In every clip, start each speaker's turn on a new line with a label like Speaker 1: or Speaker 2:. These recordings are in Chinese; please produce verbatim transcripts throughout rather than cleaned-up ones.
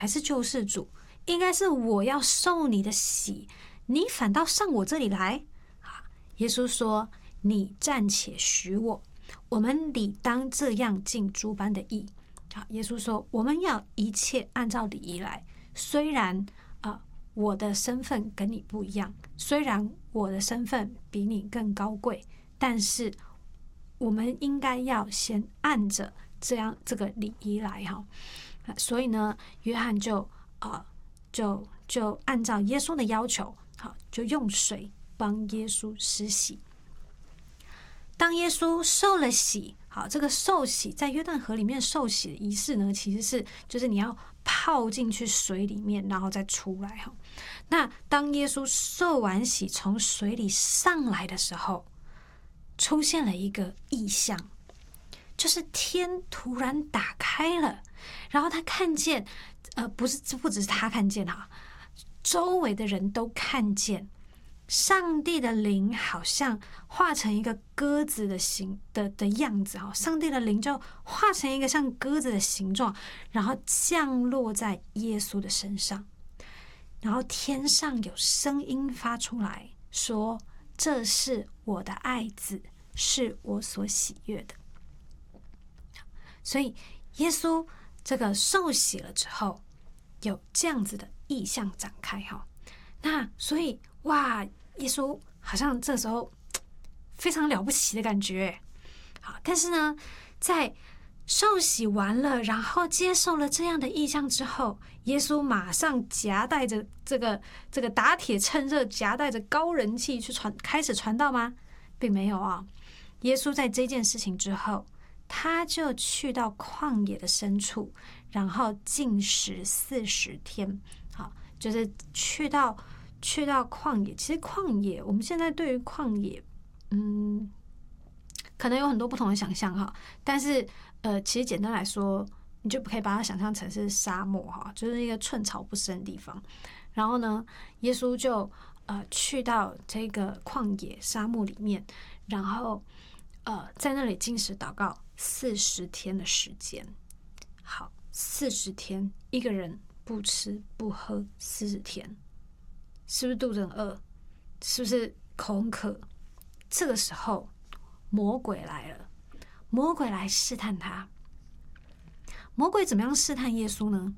Speaker 1: 还是救世主？应该是我要受你的洗，你反倒上我这里来。耶稣说：你暂且许我，我们理当这样尽诸般的义。好，耶稣说我们要一切按照礼仪来。虽然、呃、我的身份跟你不一样，虽然我的身份比你更高贵，但是我们应该要先按着这样这个礼仪来哈。所以呢，约翰就呃就就按照耶稣的要求，好，就用水帮耶稣施洗。当耶稣受了洗，好，这个受洗在约旦河里面受洗的仪式呢，其实是就是你要泡进去水里面，然后再出来哈。那当耶稣受完洗从水里上来的时候，出现了一个异象，就是天突然打开了，然后他看见，呃，不是不只是他看见哈，周围的人都看见。上帝的灵好像画成一个鸽子的形的的样子哈，上帝的灵就画成一个像鸽子的形状，然后降落在耶稣的身上。然后天上有声音发出来说：这是我的爱子，是我所喜悦的。所以耶稣这个受洗了之后，有这样子的意象展开哈。那所以哇，耶稣好像这时候非常了不起的感觉。好，但是呢，在受洗完了，然后接受了这样的意象之后，耶稣马上夹带着这个这个打铁趁热，夹带着高人气去传开始传道吗？并没有啊。耶稣在这件事情之后，他就去到旷野的深处，然后禁食四十天。好，就是去到去到旷野。其实旷野，我们现在对于旷野，嗯，可能有很多不同的想象哈。但是，呃，其实简单来说，你就可以把它想象成是沙漠哈，就是一个寸草不生的地方。然后呢，耶稣就呃去到这个旷野沙漠里面，然后呃在那里禁食祷告四十天的时间。好，四十天，一个人不吃不喝四十天，是不是肚子很饿？是不是口很渴？这个时候，魔鬼来了，魔鬼来试探他。魔鬼怎么样试探耶稣呢？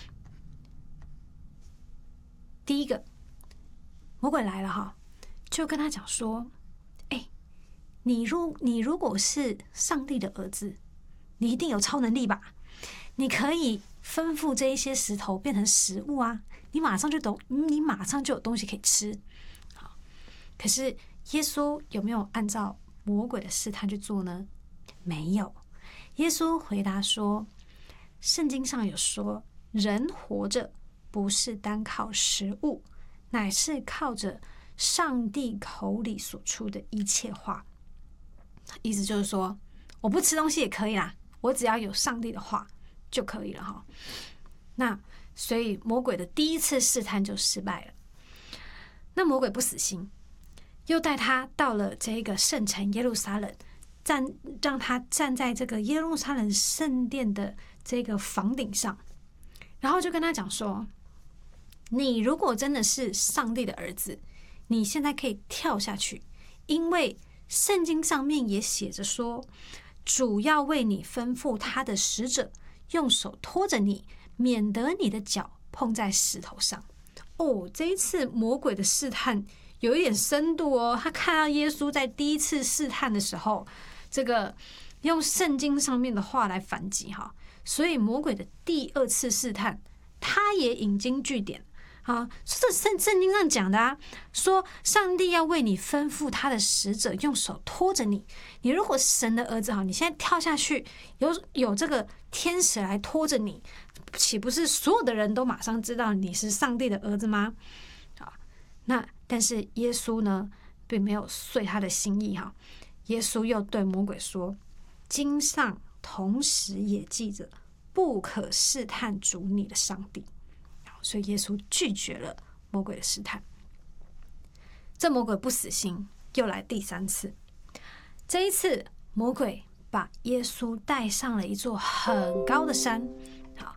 Speaker 1: 第一个，魔鬼来了哈，就跟他讲说：哎，你如你如果是上帝的儿子，你一定有超能力吧？你可以吩咐这一些石头变成食物啊，你马上就懂，你马上就有东西可以吃。好，可是耶稣有没有按照魔鬼的试探去做呢？没有。耶稣回答说：圣经上有说，人活着不是单靠食物，乃是靠着上帝口里所出的一切话。意思就是说，我不吃东西也可以啦，我只要有上帝的话就可以了哈。那所以魔鬼的第一次试探就失败了。那魔鬼不死心，又带他到了这个圣城耶路撒冷，站让他站在这个耶路撒冷圣殿的这个房顶上，然后就跟他讲说：你如果真的是上帝的儿子，你现在可以跳下去，因为圣经上面也写着说，主要为你吩咐他的使者，用手托着你，免得你的脚碰在石头上。哦，这一次魔鬼的试探有一点深度哦。他看到耶稣在第一次试探的时候，这个用圣经上面的话来反击哈，所以魔鬼的第二次试探，他也引经据典啊，这圣圣经上讲的啊，说上帝要为你吩咐他的使者，用手托着你。你如果是神的儿子哈，你现在跳下去，有有这个天使来托着你，岂不是所有的人都马上知道你是上帝的儿子吗？啊，那但是耶稣呢，并没有遂他的心意哈。耶稣又对魔鬼说：经上同时也记着，不可试探主你的上帝。所以耶稣拒绝了魔鬼的试探。这魔鬼不死心，又来第三次。这一次魔鬼把耶稣带上了一座很高的山，好，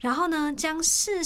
Speaker 1: 然后呢，将世